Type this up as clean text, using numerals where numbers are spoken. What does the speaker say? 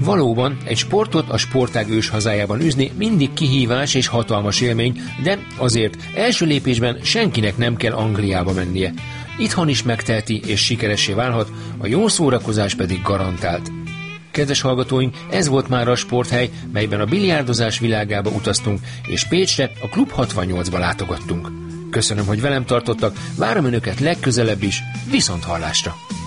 Valóban, egy sportot a sportág ős hazájában űzni mindig kihívás és hatalmas élmény, de azért első lépésben senkinek nem kell Angliába mennie. Itthon is megteheti és sikeressé válhat, a jó szórakozás pedig garantált. Kedves hallgatóink, ez volt már a Sporthely, melyben a biliárdozás világába utaztunk, és Pécsre a Klub 68-ba látogattunk. Köszönöm, hogy velem tartottak, várom Önöket legközelebb is, viszonthallásra!